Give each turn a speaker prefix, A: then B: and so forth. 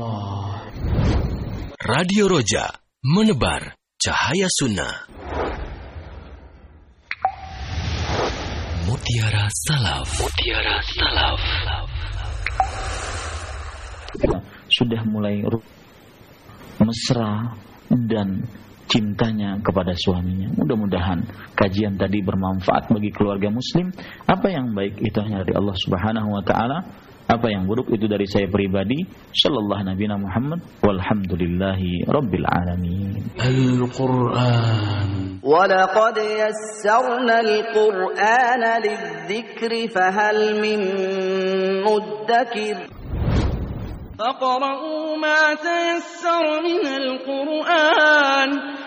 A: Radio Roja, menebar cahaya sunnah. Mutiara Salaf. Mutiara Salaf.
B: Sudah mulai mesra dan cintanya kepada suaminya. Mudah-mudahan kajian tadi bermanfaat bagi keluarga muslim. Apa yang baik itu hanya dari Allah Subhanahu wa taala. Apa yang buruk itu dari saya pribadi. Sallallahu nabiyana Muhammad walhamdulillahi rabbil alamin.
A: Al-Qur'an.
C: Walaqad yassarna al-Qur'ana lidh-dhikri fahal min muddakir. فَاقْرَؤُوا مَا تَيَسَّرَ مِنَ الْقُرْآنِ